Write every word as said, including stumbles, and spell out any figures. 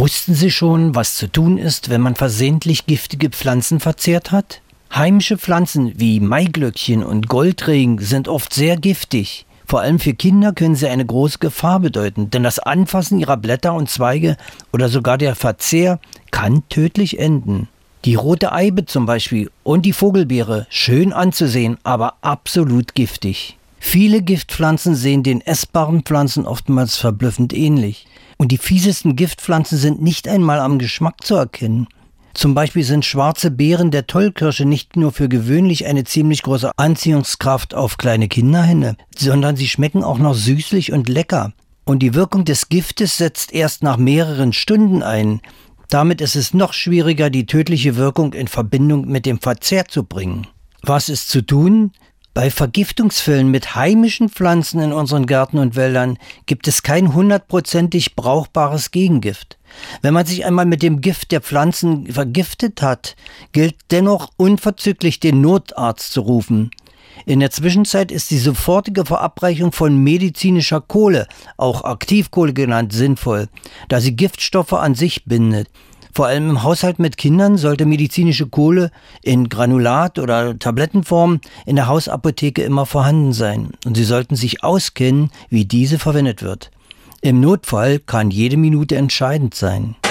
Wussten Sie schon, was zu tun ist, wenn man versehentlich giftige Pflanzen verzehrt hat? Heimische Pflanzen wie Maiglöckchen und Goldregen sind oft sehr giftig. Vor allem für Kinder können sie eine große Gefahr bedeuten, denn das Anfassen ihrer Blätter und Zweige oder sogar der Verzehr kann tödlich enden. Die rote Eibe zum Beispiel und die Vogelbeere, schön anzusehen, aber absolut giftig. Viele Giftpflanzen sehen den essbaren Pflanzen oftmals verblüffend ähnlich. Und die fiesesten Giftpflanzen sind nicht einmal am Geschmack zu erkennen. Zum Beispiel sind schwarze Beeren der Tollkirsche nicht nur für gewöhnlich eine ziemlich große Anziehungskraft auf kleine Kinderhände, sondern sie schmecken auch noch süßlich und lecker. Und die Wirkung des Giftes setzt erst nach mehreren Stunden ein. Damit ist es noch schwieriger, die tödliche Wirkung in Verbindung mit dem Verzehr zu bringen. Was ist zu tun? Bei Vergiftungsfällen mit heimischen Pflanzen in unseren Gärten und Wäldern gibt es kein hundertprozentig brauchbares Gegengift. Wenn man sich einmal mit dem Gift der Pflanzen vergiftet hat, gilt dennoch unverzüglich den Notarzt zu rufen. In der Zwischenzeit ist die sofortige Verabreichung von medizinischer Kohle, auch Aktivkohle genannt, sinnvoll, da sie Giftstoffe an sich bindet. Vor allem im Haushalt mit Kindern sollte medizinische Kohle in Granulat- oder Tablettenform in der Hausapotheke immer vorhanden sein. Und Sie sollten sich auskennen, wie diese verwendet wird. Im Notfall kann jede Minute entscheidend sein.